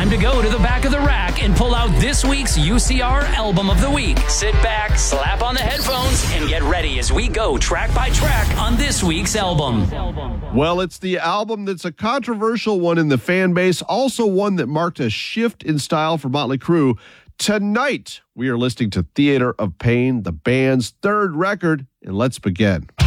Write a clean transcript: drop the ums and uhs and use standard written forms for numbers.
time to go to the back of the rack and pull out this week's UCR Album of the Week. Sit back, slap on the headphones, and get ready as we go track by track on this week's album. Well, it's the album that's a controversial one in the fan base, also one that marked a shift in style for Motley Crue. Tonight, we are listening to Theater of Pain, the band's third record, and let's begin.